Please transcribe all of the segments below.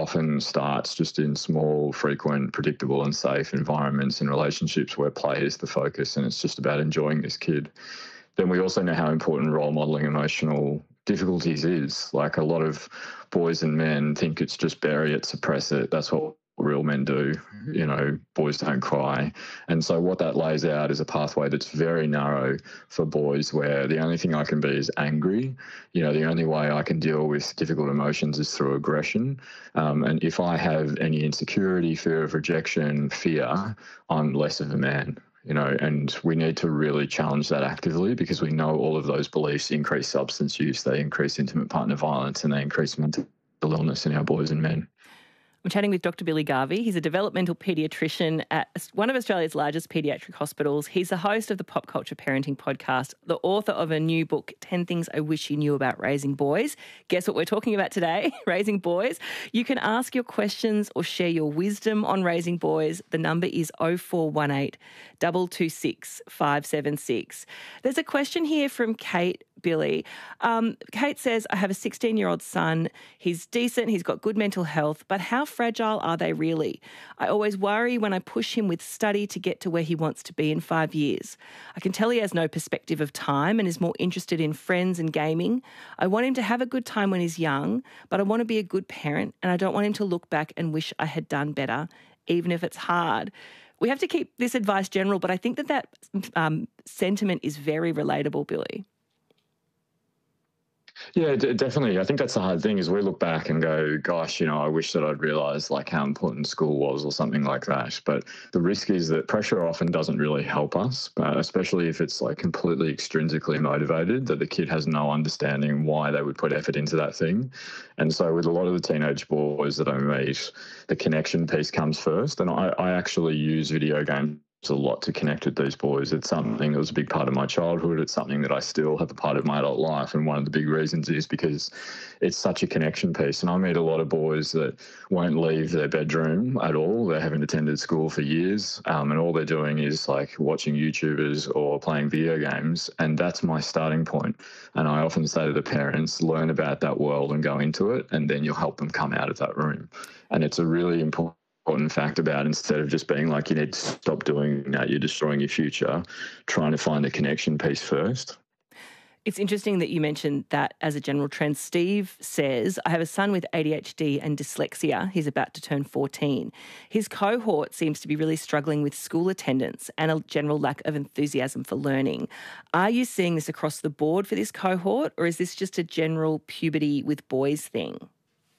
often starts just in small, frequent, predictable and safe environments and relationships where play is the focus and it's just about enjoying this kid. Then we also know how important role modelling emotional difficulties is. Like a lot of boys and men think it's just bury it, suppress it. That's what real men do. You know, boys don't cry. And so what that lays out is a pathway that's very narrow for boys where the only thing I can be is angry. You know, the only way I can deal with difficult emotions is through aggression. And if I have any insecurity, fear of rejection, fear, I'm less of a man. You know, and we need to really challenge that actively because we know all of those beliefs increase substance use, they increase intimate partner violence, and they increase mental illness in our boys and men. I'm chatting with Dr. Billy Garvey. He's a developmental paediatrician at one of Australia's largest paediatric hospitals. He's the host of the Pop Culture Parenting podcast, the author of a new book, 10 Things I Wish You Knew About Raising Boys. Guess what we're talking about today? Raising boys. You can ask your questions or share your wisdom on raising boys. The number is 0418 226 576. There's a question here from Kate. Billy. Kate says, I have a 16-year-old son. He's decent. He's got good mental health, but how fragile are they really? I always worry when I push him with study to get to where he wants to be in 5 years. I can tell he has no perspective of time and is more interested in friends and gaming. I want him to have a good time when he's young, but I want to be a good parent and I don't want him to look back and wish I had done better, even if it's hard. We have to keep this advice general, but I think that sentiment is very relatable, Billy. Yeah, definitely. I think that's the hard thing is we look back and go, gosh, you know, I wish that I'd realised like how important school was or something like that. But the risk is that pressure often doesn't really help us, especially if it's like completely extrinsically motivated, that the kid has no understanding why they would put effort into that thing. And so with a lot of the teenage boys that I meet, the connection piece comes first. And I actually use video games a lot to connect with these boys. It's something that was a big part of my childhood. It's something that I still have a part of my adult life. And one of the big reasons is because it's such a connection piece. And I meet a lot of boys that won't leave their bedroom at all. They haven't attended school for years. And all they're doing is like watching YouTubers or playing video games. And that's my starting point. And I often say to the parents, learn about that world and go into it. And then you'll help them come out of that room. And it's a really important fact about instead of just being like, you need to stop doing that, you're destroying your future, trying to find the connection piece first. It's interesting that you mentioned that as a general trend. Steve says, I have a son with ADHD and dyslexia. He's about to turn 14. His cohort seems to be really struggling with school attendance and a general lack of enthusiasm for learning. Are you seeing this across the board for this cohort, or is this just a general puberty with boys thing?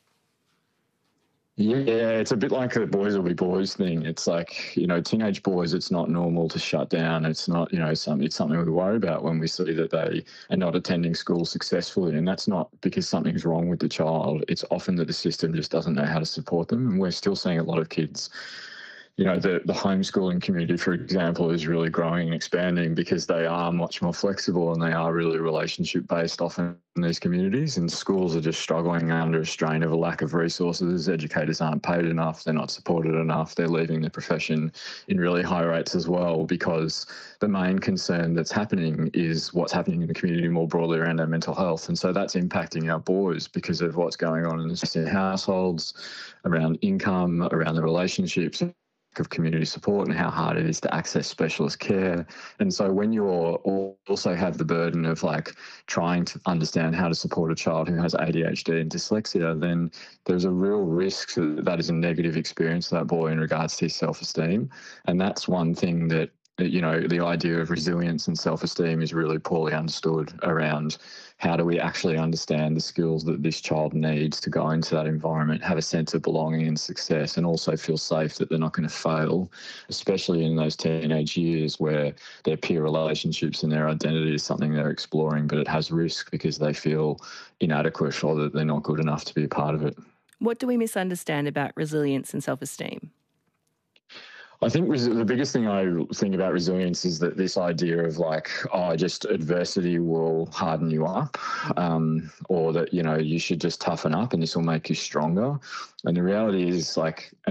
Yeah, it's a bit like the boys will be boys thing. It's like, you know, teenage boys, it's not normal to shut down. It's not, you know, it's something we worry about when we see that they are not attending school successfully. And that's not because something's wrong with the child. It's often that the system just doesn't know how to support them. And we're still seeing a lot of kids, you know, the homeschooling community, for example, is really growing and expanding because they are much more flexible and they are really relationship-based often in these communities. And schools are just struggling under a strain of a lack of resources. Educators aren't paid enough. They're not supported enough. They're leaving the profession in really high rates as well because the main concern that's happening is what's happening in the community more broadly around their mental health. And so that's impacting our boys because of what's going on in the households, around income, around the relationships, of community support and how hard it is to access specialist care. And so when you also have the burden of like trying to understand how to support a child who has ADHD and dyslexia, then there's a real risk that is a negative experience for that boy in regards to his self-esteem. And that's one thing that, you know, the idea of resilience and self-esteem is really poorly understood around how do we actually understand the skills that this child needs to go into that environment, have a sense of belonging and success, and also feel safe that they're not going to fail, especially in those teenage years where their peer relationships and their identity is something they're exploring, but it has risk because they feel inadequate or that they're not good enough to be a part of it. What do we misunderstand about resilience and self-esteem? I think the biggest thing I think about resilience is that this idea of like, oh, just adversity will harden you up, or that, you know, you should just toughen up and this will make you stronger. And the reality is like, and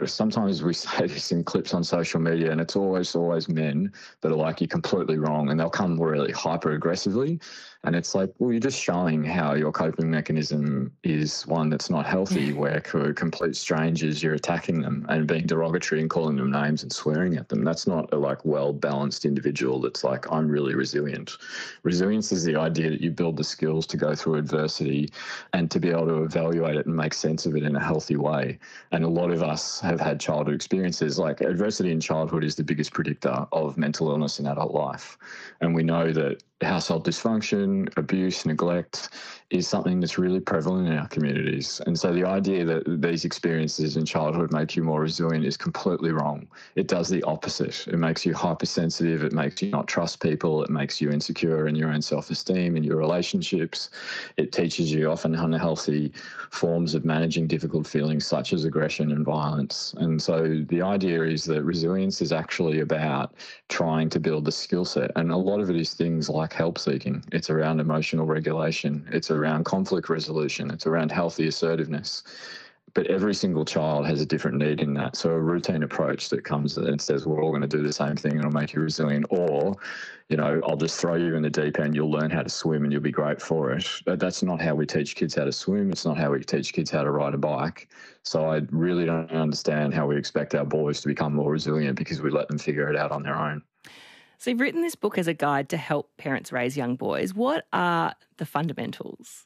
sometimes we say this in clips on social media, and it's always men that are like, you're completely wrong, and they'll come really hyper aggressively. And it's like, well, you're just showing how your coping mechanism is one that's not healthy, where for complete strangers you're attacking them and being derogatory and calling them names and swearing at them. That's not a like well-balanced individual that's like, I'm really resilient. Resilience is the idea that you build the skills to go through adversity and to be able to evaluate it and make sense of it in a healthy way. And a lot of us have had childhood experiences. Like, adversity in childhood is the biggest predictor of mental illness in adult life. And we know that household dysfunction, abuse, neglect is something that's really prevalent in our communities. And so the idea that these experiences in childhood make you more resilient is completely wrong. It does the opposite. It makes you hypersensitive. It makes you not trust people. It makes you insecure in your own self-esteem, in your relationships. It teaches you often unhealthy forms of managing difficult feelings such as aggression and violence. And so the idea is that resilience is actually about trying to build the skill set. And a lot of it is things like help seeking. It's around emotional regulation. It's around conflict resolution. It's around healthy assertiveness. But every single child has a different need in that. So a routine approach that comes and says, we're all going to do the same thing and it'll make you resilient, or, you know, I'll just throw you in the deep end, you'll learn how to swim and you'll be great for it. But that's not how we teach kids how to swim. It's not how we teach kids how to ride a bike. So I really don't understand how we expect our boys to become more resilient because we let them figure it out on their own. So you've written this book as a guide to help parents raise young boys. What are the fundamentals?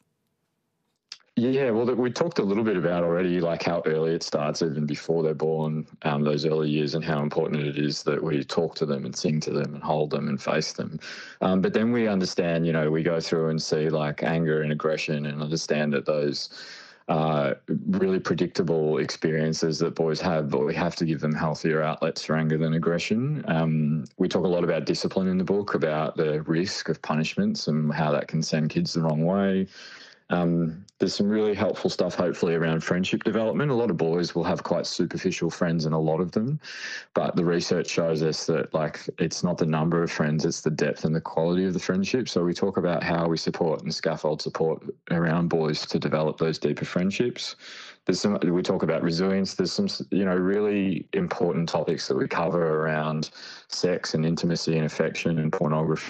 Yeah, well, we talked a little bit about already, like how early it starts, even before they're born, those early years, and how important it is that we talk to them and sing to them and hold them and face them. But then we understand, you know, we go through and see like anger and aggression and understand that those really predictable experiences that boys have, but we have to give them healthier outlets for anger than aggression. We talk a lot about discipline in the book, about the risk of punishments and how that can send kids the wrong way. There's some really helpful stuff, hopefully, around friendship development. A lot of boys will have quite superficial friends, and a lot of them, but the research shows us that like it's not the number of friends, it's the depth and the quality of the friendship. So we talk about how we support and scaffold support around boys to develop those deeper friendships. We talk about resilience. There's some, you know, really important topics that we cover around sex and intimacy and affection and pornography.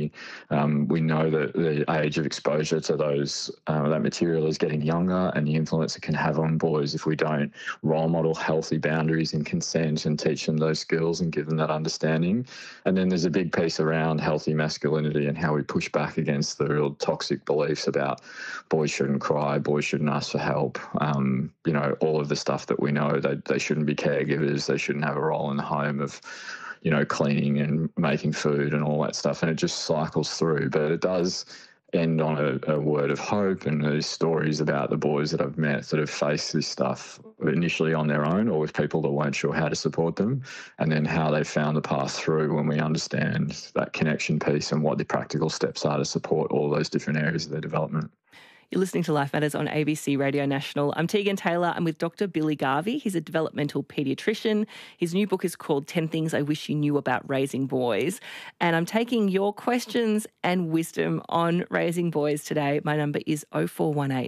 We know that the age of exposure to those that material is getting younger, and the influence it can have on boys if we don't role model healthy boundaries and consent and teach them those skills and give them that understanding. And then there's a big piece around healthy masculinity and how we push back against the real toxic beliefs about boys shouldn't cry, boys shouldn't ask for help, you know, all of the stuff that we know. They shouldn't be caregivers, they shouldn't have a role in the home of, you know, cleaning and making food and all that stuff. And it just cycles through. But it does end on a word of hope, and there's stories about the boys that I've met that have faced this stuff initially on their own or with people that weren't sure how to support them, and then how they found the path through when we understand that connection piece and what the practical steps are to support all those different areas of their development. You're listening to Life Matters on ABC Radio National. I'm Tegan Taylor. I'm with Dr. Billy Garvey. He's a developmental paediatrician. His new book is called 10 Things I Wish You Knew About Raising Boys. And I'm taking your questions and wisdom on raising boys today. My number is 0418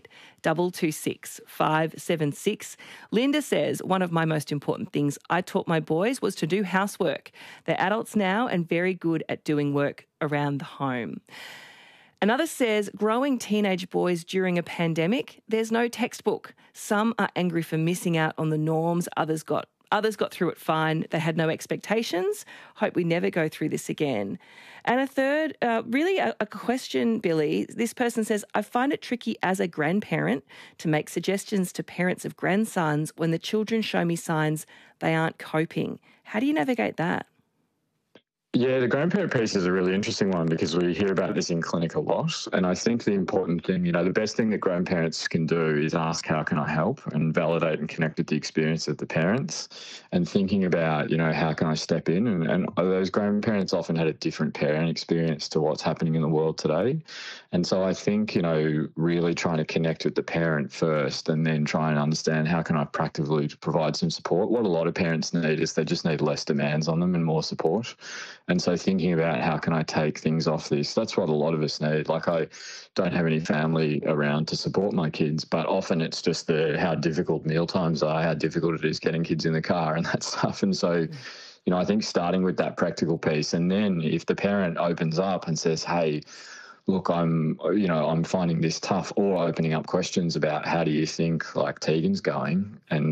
226 576. Linda says, one of my most important things I taught my boys was to do housework. They're adults now and very good at doing work around the home. Another says, growing teenage boys during a pandemic, there's no textbook. Some are angry for missing out on the norms. Others got through it fine. They had no expectations. Hope we never go through this again. And a third, really a question, Billy. This person says, I find it tricky as a grandparent to make suggestions to parents of grandsons when the children show me signs they aren't coping. How do you navigate that? Yeah, the grandparent piece is a really interesting one because we hear about this in clinic a lot. And I think the important thing, you know, the best thing that grandparents can do is ask, how can I help? And validate and connect with the experience of the parents, and thinking about, you know, how can I step in? And those grandparents often had a different parent experience to what's happening in the world today. And so I think, you know, really trying to connect with the parent first and then try and understand how can I practically provide some support. What a lot of parents need is they just need less demands on them and more support. And so thinking about how can I take things off this, that's what a lot of us need. Like, I don't have any family around to support my kids, but often it's just how difficult meal times are, how difficult it is getting kids in the car and that stuff. And so, I think starting with that practical piece, and then if the parent opens up and says, hey, look, I'm finding this tough, or opening up questions about how do you think like Tegan's going, and